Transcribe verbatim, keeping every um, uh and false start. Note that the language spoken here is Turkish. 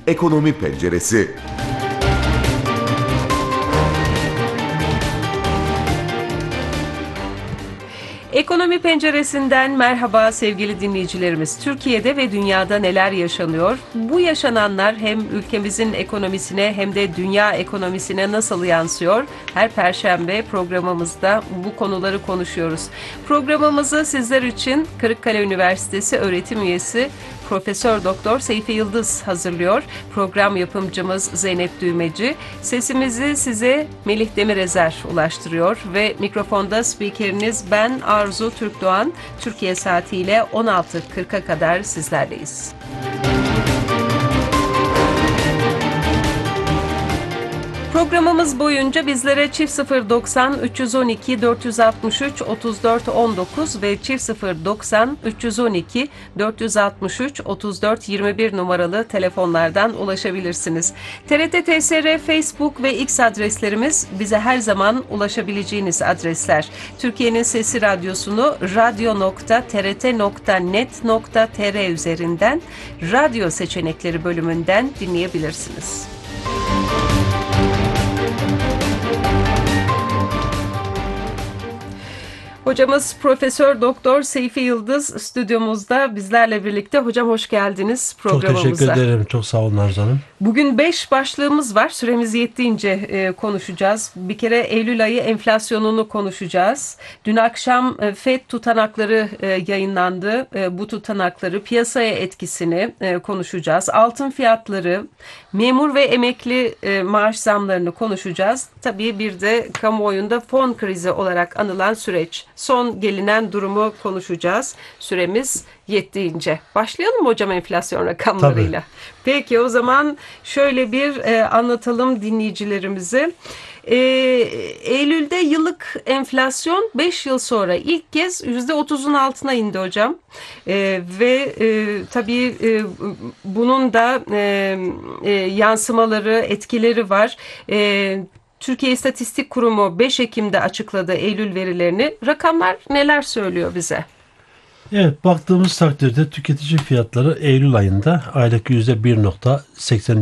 Ekonomi Penceresi. Ekonomi Penceresi'nden merhaba sevgili dinleyicilerimiz. Türkiye'de ve dünyada neler yaşanıyor? Bu yaşananlar hem ülkemizin ekonomisine hem de dünya ekonomisine nasıl yansıyor? Her Perşembe programımızda bu konuları konuşuyoruz. Programımızı sizler için Kırıkkale Üniversitesi öğretim üyesi Profesör Doktor Seyfi Yıldız hazırlıyor. Program yapımcımız Zeynep Düğmeci. Sesimizi size Melih Demirezer ulaştırıyor ve mikrofonda spikeriniz ben Arzu Türkdoğan. Türkiye saatiyle on altı kırka kadar sizlerleyiz. Programımız boyunca bizlere çift sıfır doksan üç yüz on iki dört yüz altmış üç otuz dört on dokuz ve çift sıfır doksan üç yüz on iki dört yüz altmış üç otuz dört yirmi bir numaralı telefonlardan ulaşabilirsiniz. T R T T S R, Facebook ve X adreslerimiz bize her zaman ulaşabileceğiniz adresler. Türkiye'nin Sesi Radyosunu radyo nokta t r t nokta net nokta t r üzerinden radyo seçenekleri bölümünden dinleyebilirsiniz. Hocamız Profesör Doktor Seyfi Yıldız stüdyomuzda bizlerle birlikte. Hocam hoş geldiniz programımıza. Çok teşekkür ederim. Çok sağ olun Arzu Hanım. Bugün beş başlığımız var. Süremiz yettiğince e, konuşacağız. Bir kere Eylül ayı enflasyonunu konuşacağız. Dün akşam e, F E D tutanakları e, yayınlandı. E, bu tutanakları, piyasaya etkisini e, konuşacağız. Altın fiyatları, memur ve emekli e, maaş zamlarını konuşacağız. Tabii bir de kamuoyunda fon krizi olarak anılan süreç. Son gelinen durumu konuşacağız. Süremiz yettiğince. Başlayalım mı hocam enflasyon rakamlarıyla? Tabii. Peki o zaman şöyle bir e, anlatalım dinleyicilerimize. E, Eylül'de yıllık enflasyon beş yıl sonra ilk kez yüzde otuzun altına indi hocam. E, ve e, tabii e, bunun da e, e, yansımaları, etkileri var. E, Türkiye İstatistik Kurumu beş Ekim'de açıkladı Eylül verilerini. Rakamlar neler söylüyor bize? Evet, baktığımız takdirde tüketici fiyatları Eylül ayında aylık yüzde bir virgül seksen